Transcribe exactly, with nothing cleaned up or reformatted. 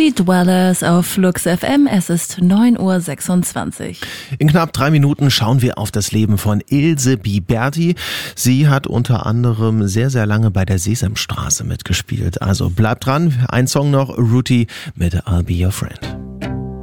City Dwellers auf Flux F M. Es ist neun Uhr sechsundzwanzig. In knapp drei Minuten schauen wir auf das Leben von Ilse Biberti. Sie hat unter anderem sehr, sehr lange bei der Sesamstraße mitgespielt. Also bleibt dran. Ein Song noch, Ruti mit I'll Be Your Friend.